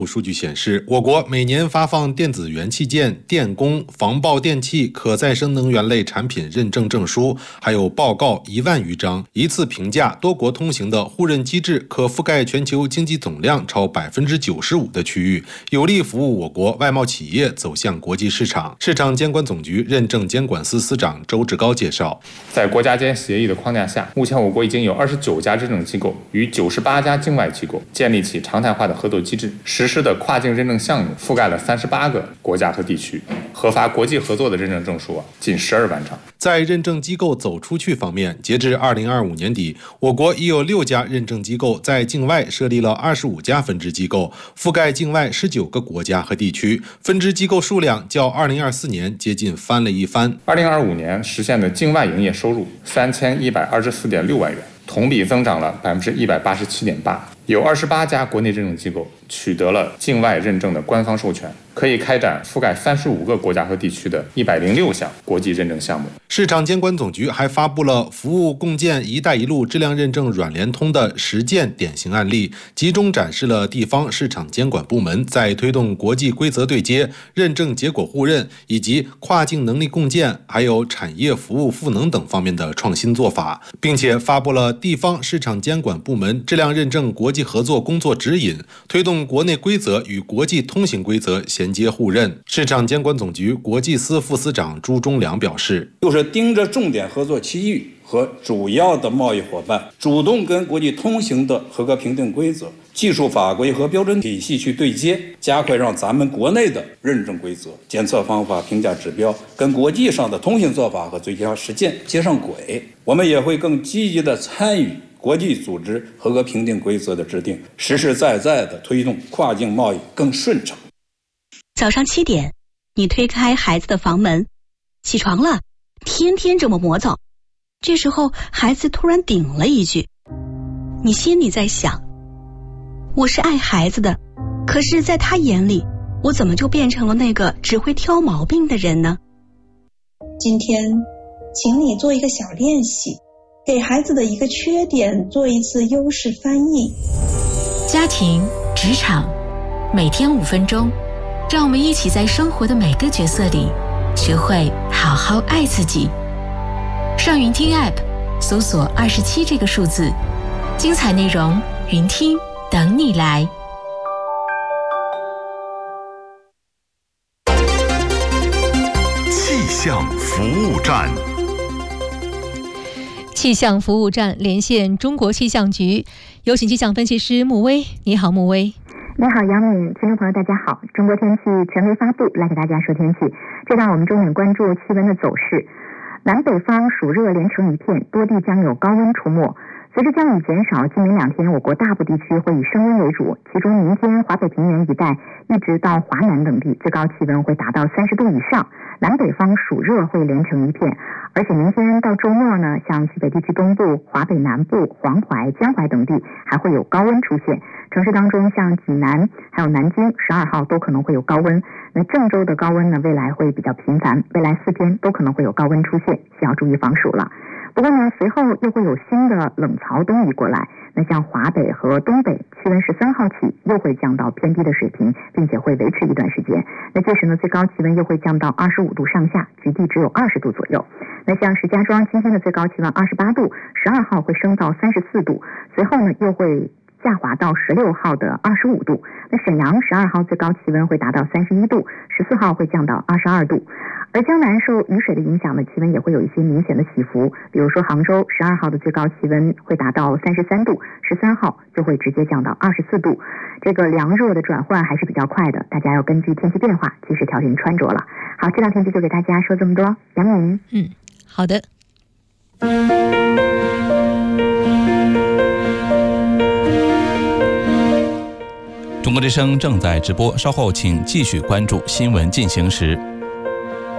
数据显示，我国每年发放电子元器件、电工、防爆电器、可再生能源类产品认证证书，还有报告1万余张。一次评价多国通行的互认机制可覆盖全球经济总量超95%的区域，有力服务我国外贸企业走向国际市场。市场监管总局认证监管司司长周志高介绍， 在国家间协议的框架下，目前我国已经有29家认证机构与98家境外机构建立起常态化的合作机制，实施的跨境认证项目覆盖了38个国家和地区，核发国际合作的认证证书近12万张。 在认证机构走出去方面，截至2025年底，我国已有6家认证机构在境外设立了25家分支机构，覆盖境外19个国家和地区，分支机构数量较2024年接近翻了一番。 2025年实现的境外营业收入3124.6万元，同比增长了187.8%。有28家国内认证机构取得了境外认证的官方授权，可以开展覆盖35个国家和地区的106项国际认证项目。 市场监管总局还发布了服务共建“一带一路”质量认证软联通的实践典型案例，集中展示了地方市场监管部门在推动国际规则对接、认证结果互认以及跨境能力共建，还有产业服务赋能等方面的创新做法，并且发布了地方市场监管部门质量认证国际合作工作指引，推动国内规则与国际通行规则衔接互认。市场监管总局国际司副司长朱忠良表示， 就是盯着重点合作区域和主要的贸易伙伴，主动跟国际通行的合格评定规则、技术法规和标准体系去对接，加快让咱们国内的认证规则、检测方法、评价指标跟国际上的通行做法和最佳实践接上轨。我们也会更积极地参与国际组织合格评定规则的制定，实实在在地推动跨境贸易更顺畅。 早上7点，你推开孩子的房门，起床了，天天这么磨蹭。这时候孩子突然顶了一句，你心里在想，我是爱孩子的，可是在他眼里，我怎么就变成了那个只会挑毛病的人呢？ 今天请你做一个小练习，给孩子的一个缺点做一次优势翻译。 家庭、职场，每天5分钟，让我们一起在生活的每个角色里学会好好爱自己。上云听 App 搜索27这个数字，精彩内容云听等你来。 气象服务站， 气象服务站连线中国气象局，有请气象分析师穆威。你好，穆威。 你好，杨敏，听众朋友大家好。中国天气权威发布，来给大家说天气。这让我们重点关注气温的走势。南北方暑热连成一片，多地将有高温出没。随着降雨减少，今明2天我国大部地区会以升温为主，其中明天华北平原一带一直到华南等地最高气温会达到30度以上，南北方暑热会连成一片。而且明天到周末呢，像西北地区东部、华北南部、黄淮、江淮等地还会有高温出现。城市当中像济南还有南京12号都可能会有高温。那郑州的高温呢，未来会比较频繁，未来4天都可能会有高温出现，需要注意防暑了。不过呢，随后又会有新的冷槽东移过来，那像华北和东北气温13号起又会降到偏低的水平，并且会维持一段时间。那届时呢，最高气温又会降到25度上下，局地只有20度左右。那像石家庄今天的最高气温28度，12号会升到34度，随后呢又会下滑到16号的25度。那沈阳12号最高气温会达到31度，14号会降到22度。而江南受雨水的影响呢，气温也会有一些明显的起伏，比如说杭州12号的最高气温会达到33度，13号就会直接降到24度。这个凉热的转换还是比较快的，大家要根据天气变化及时调整穿着了。好，这两天就给大家说这么多。杨敏， 好的。 中国之声正在直播，稍后请继续关注新闻进行时。